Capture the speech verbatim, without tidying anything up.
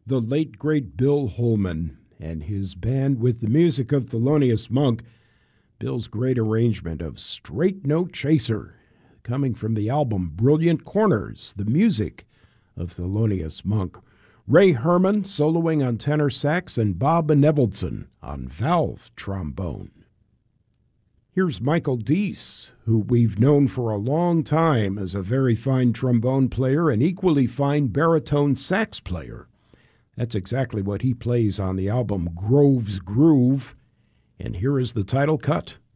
the late great Bill Holman and his band with the music of Thelonious Monk. Bill's great arrangement of Straight No Chaser, coming from the album Brilliant Corners, the music of Thelonious Monk. Ray Herman soloing on tenor sax and Bob Benevoldson on valve trombone. Here's Michael Deese, who we've known for a long time as a very fine trombone player and equally fine baritone sax player. That's exactly what he plays on the album Grove's Groove, and here is the title cut.